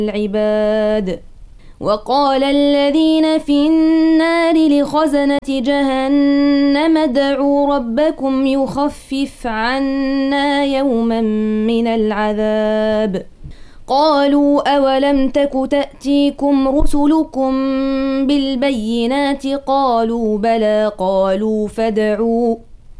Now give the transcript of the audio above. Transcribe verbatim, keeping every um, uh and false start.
العباد. وقال الذين في النار لخزنة جهنم ادعوا ربكم يخفف عنا يوما من العذاب. قالوا أولم تك تأتيكم رسلكم بالبينات قالوا بلى قالوا فادعوا